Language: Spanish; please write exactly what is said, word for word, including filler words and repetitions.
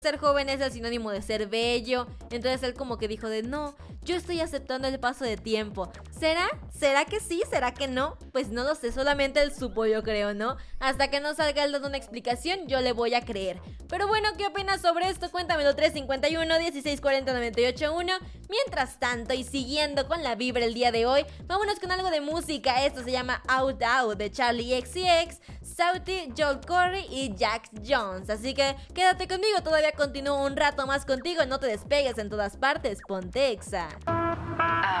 ser joven es el sinónimo de ser bello. Entonces él como que dijo de no, yo estoy aceptando el paso de tiempo. ¿Será? ¿Será que sí? ¿Será que no? Pues no lo sé, solamente él supo, yo creo, ¿no? Hasta que no salga él dando una explicación, yo le voy a creer. Pero bueno, ¿qué opinas sobre esto? Cuéntamelo tres cinco uno, dieciséis cuarenta, noventa y ocho uno. Mientras tanto, y siguiendo con la vibra el día de hoy, vámonos con algo de música. Esto se llama Out Out de Charlie X C X, Sauti, Joel Corey y Jax Jones. Así que quédate conmigo, todavía continúo un rato más contigo. No te despegues, en todas partes, ponte Exa.